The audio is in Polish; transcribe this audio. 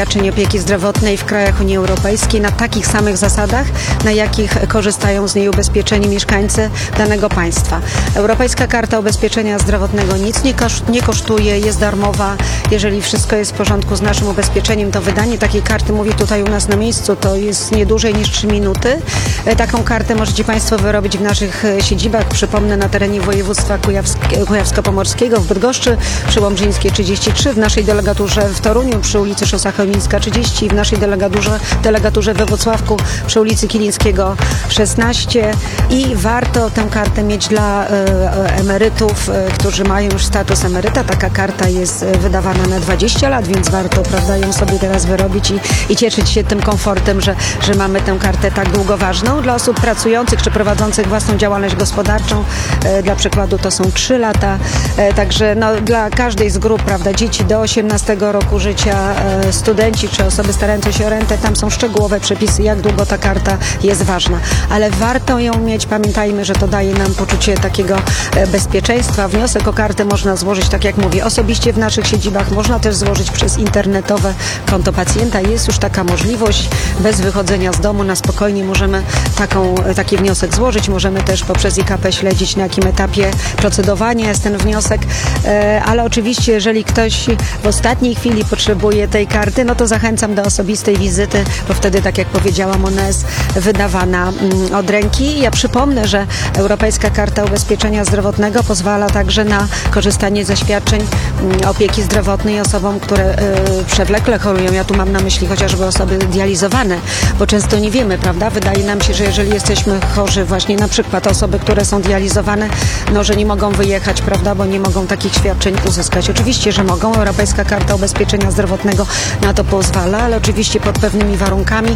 świadczeń opieki zdrowotnej w krajach Unii Europejskiej na takich samych zasadach, na jakich korzystają z niej ubezpieczeni mieszkańcy danego państwa. Europejska Karta Ubezpieczenia Zdrowotnego nic nie kosztuje, jest darmowa. Jeżeli wszystko jest w porządku z naszym ubezpieczeniem, to wydanie takiej karty, mówię tutaj u nas na miejscu, to jest nie dłużej niż 3 minuty. Taką kartę możecie Państwo wyrobić w naszych siedzibach, przypomnę, na terenie województwa kujawsko-pomorskiego, w Bydgoszczy, przy Łomżyńskiej 33, w naszej delegaturze w Toruniu, przy ulicy Szosa Chełmińska 30, w naszej delegaturze we Włocławku, przy ulicy Kilińskiego 16 i warto tę kartę mieć dla emerytów, którzy mają już status emeryta. Taka karta jest wydawana na 20 lat, więc warto, prawda, ją sobie teraz wyrobić i cieszyć się tym komfortem, że mamy tę kartę tak długo ważną. Dla osób pracujących czy prowadzących własną działalność gospodarczą, dla przykładu to są 3 lata, także no, dla każdej z grup, prawda, dzieci do 18 roku życia, studenci czy osoby starające się o rentę, tam są szczegółowe przepisy, jak długo ta karta jest ważna, ale warto ją mieć. Pamiętajmy, że to daje nam poczucie takiego bezpieczeństwa. Wniosek o kartę można złożyć, tak jak mówię, osobiście w naszych siedzibach, można też złożyć przez internetowe konto pacjenta. Jest już taka możliwość, bez wychodzenia z domu, na spokojnie możemy taki wniosek złożyć. Możemy też poprzez IKP śledzić, na jakim etapie procedowania jest ten wniosek, ale oczywiście, jeżeli ktoś w ostatniej chwili potrzebuje tej karty, no to zachęcam do osobistej wizyty, bo wtedy, tak jak powiedziałam, ona jest wydawana od ręki. Ja przypomnę, że Europejska Karta Ubezpieczenia Zdrowotnego pozwala także na korzystanie ze świadczeń opieki zdrowotnej osobom, które przewlekle chorują. Ja tu mam na myśli chociażby osoby dializowane, bo często nie wiemy, prawda? Wydaje nam się, że jeżeli jesteśmy chorzy, właśnie na przykład osoby, które są dializowane, no, że nie mogą wyjechać, prawda, bo nie mogą takich świadczeń uzyskać. Oczywiście, że mogą. Europejska Karta Ubezpieczenia Zdrowotnego na to pozwala, ale oczywiście pod pewnymi warunkami.